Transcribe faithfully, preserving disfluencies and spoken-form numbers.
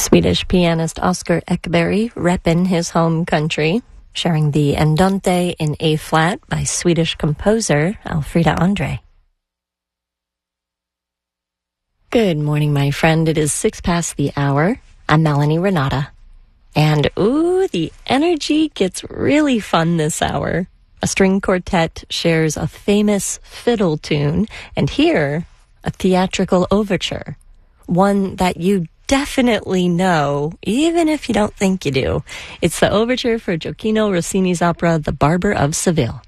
Swedish pianist Oscar Ekberg repping his home country, sharing the Andante in A-flat by Swedish composer Alfreda Andre. Good morning, my friend. It is six past the hour. I'm Melanie Renata. And ooh, the energy gets really fun this hour. A string quartet shares a famous fiddle tune, and here, a theatrical overture. One that you definitely know, even if you don't think you do. It's the overture for Gioacchino Rossini's opera, The Barber of Seville.